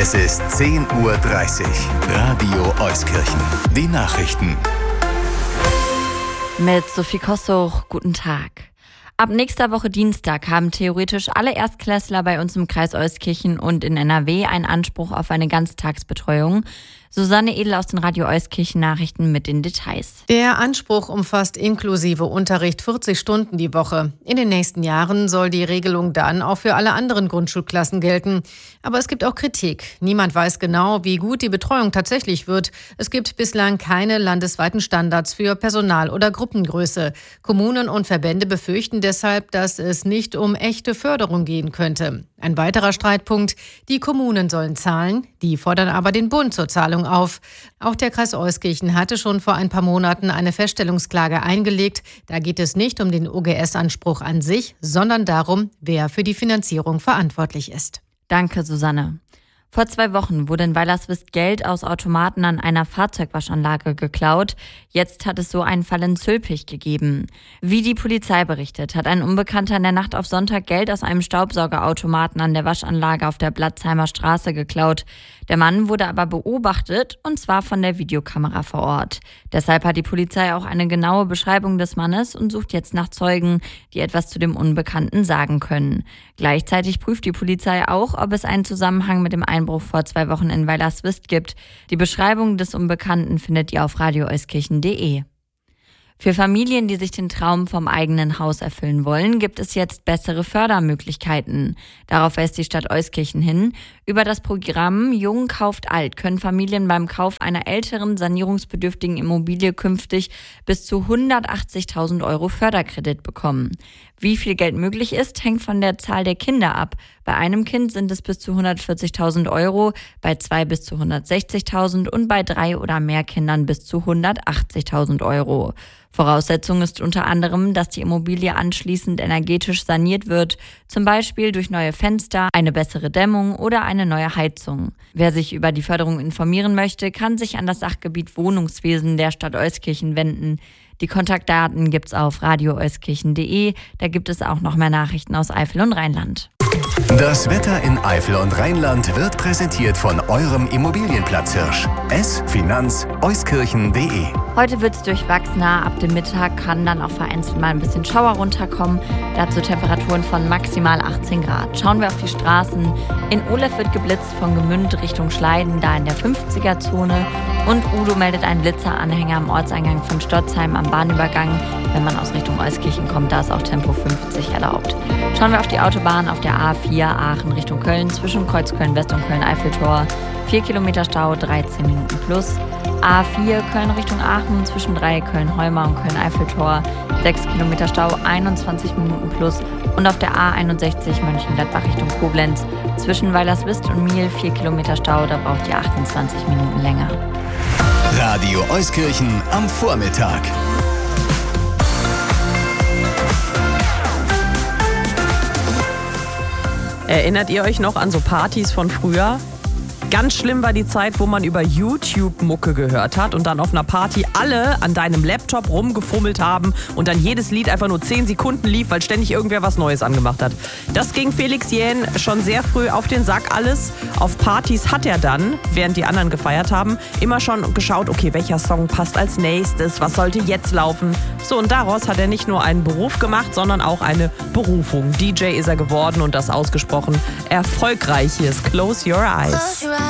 Es ist 10:30 Uhr. Radio Euskirchen. Die Nachrichten. Mit Sophie Kossuch, guten Tag. Ab nächster Woche Dienstag haben theoretisch alle Erstklässler bei uns im Kreis Euskirchen und in NRW einen Anspruch auf eine Ganztagsbetreuung. Susanne Edel aus den Radio Euskirchen Nachrichten mit den Details. Der Anspruch umfasst inklusive Unterricht 40 Stunden die Woche. In den nächsten Jahren soll die Regelung dann auch für alle anderen Grundschulklassen gelten. Aber es gibt auch Kritik. Niemand weiß genau, wie gut die Betreuung tatsächlich wird. Es gibt bislang keine landesweiten Standards für Personal- oder Gruppengröße. Kommunen und Verbände befürchten deshalb, dass es nicht um echte Förderung gehen könnte. Ein weiterer Streitpunkt: die Kommunen sollen zahlen, die fordern aber den Bund zur Zahlung auf. Auch der Kreis Euskirchen hatte schon vor ein paar Monaten eine Feststellungsklage eingelegt. Da geht es nicht um den OGS-Anspruch an sich, sondern darum, wer für die Finanzierung verantwortlich ist. Danke, Susanne. Vor 2 Wochen wurde in Weilerswist Geld aus Automaten an einer Fahrzeugwaschanlage geklaut. Jetzt hat es so einen Fall in Zülpich gegeben. Wie die Polizei berichtet, hat ein Unbekannter in der Nacht auf Sonntag Geld aus einem Staubsaugerautomaten an der Waschanlage auf der Blatzheimer Straße geklaut. Der Mann wurde aber beobachtet, und zwar von der Videokamera vor Ort. Deshalb hat die Polizei auch eine genaue Beschreibung des Mannes und sucht jetzt nach Zeugen, die etwas zu dem Unbekannten sagen können. Gleichzeitig prüft die Polizei auch, ob es einen Zusammenhang mit dem Einbruch vor 2 Wochen in Weilerswist gibt. Die Beschreibung des Unbekannten findet ihr auf radioeuskirchen.de. Für Familien, die sich den Traum vom eigenen Haus erfüllen wollen, gibt es jetzt bessere Fördermöglichkeiten. Darauf weist die Stadt Euskirchen hin. Über das Programm Jung kauft alt können Familien beim Kauf einer älteren, sanierungsbedürftigen Immobilie künftig bis zu 180.000 € Förderkredit bekommen. Wie viel Geld möglich ist, hängt von der Zahl der Kinder ab. Bei einem Kind sind es bis zu 140.000 €, bei 2 bis zu 160.000 und bei 3 oder mehr Kindern bis zu 180.000 €. Voraussetzung ist unter anderem, dass die Immobilie anschließend energetisch saniert wird, zum Beispiel durch neue Fenster, eine bessere Dämmung oder eine neue Heizung. Wer sich über die Förderung informieren möchte, kann sich an das Sachgebiet Wohnungswesen der Stadt Euskirchen wenden. Die Kontaktdaten gibt's auf radioeuskirchen.de. Da gibt es auch noch mehr Nachrichten aus Eifel und Rheinland. Das Wetter in Eifel und Rheinland wird präsentiert von eurem Immobilienplatzhirsch. Finanz-euskirchen.de. Heute wird es durchwachsener. Ab dem Mittag kann dann auch vereinzelt mal ein bisschen Schauer runterkommen. Dazu Temperaturen von maximal 18 Grad. Schauen wir auf die Straßen. In Olef wird geblitzt von Gemünd Richtung Schleiden, da in der 50er-Zone. Und Udo meldet einen Blitzeranhänger am Ortseingang von Stotzheim am Bahnübergang. Wenn man aus Richtung Euskirchen kommt, da ist auch Tempo 50 erlaubt. Schauen wir auf die Autobahn auf der A4 Aachen Richtung Köln zwischen Kreuz Köln-West und Köln-Eiffeltor. 4 Kilometer Stau, 13 Minuten plus. A4 Köln Richtung Aachen zwischen Köln-Heuma und Köln-Eiffeltor. 6 Kilometer Stau, 21 Minuten plus. Und auf der A61 Mönchengladbach Richtung Koblenz zwischen Weilerswist und Miel 4 Kilometer Stau, da braucht ihr 28 Minuten länger. Radio Euskirchen am Vormittag. Erinnert ihr euch noch an so Partys von früher? Ganz schlimm war die Zeit, wo man über YouTube Mucke gehört hat und dann auf einer Party alle an deinem Laptop rumgefummelt haben und dann jedes Lied einfach nur 10 Sekunden lief, weil ständig irgendwer was Neues angemacht hat. Das ging Felix Jähn schon sehr früh auf den Sack alles. Auf Partys hat er dann, während die anderen gefeiert haben, immer schon geschaut, okay, welcher Song passt als nächstes, was sollte jetzt laufen. So, und daraus hat er nicht nur einen Beruf gemacht, sondern auch eine Berufung. DJ ist er geworden und das ausgesprochen erfolgreich. Hier ist Close Your Eyes.